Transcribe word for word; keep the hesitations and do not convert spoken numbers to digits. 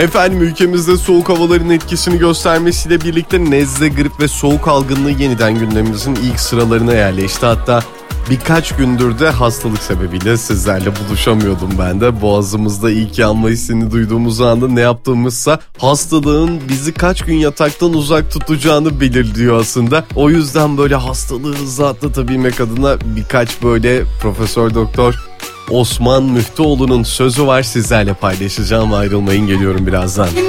Efendim, ülkemizde soğuk havaların etkisini göstermesiyle birlikte nezle, grip ve soğuk algınlığı yeniden gündemimizin ilk sıralarına yerleşti. Hatta birkaç gündür de hastalık sebebiyle sizlerle buluşamıyordum ben de. Boğazımızda ilk yanma hissini duyduğumuz anda ne yaptığımızsa hastalığın bizi kaç gün yataktan uzak tutacağını belirliyor aslında. O yüzden böyle hastalığı hızlı atlatabilmek adına birkaç böyle Profesör Doktor Osman Müftüoğlu'nun sözü var, sizlerle paylaşacağım. Ayrılmayın, geliyorum birazdan.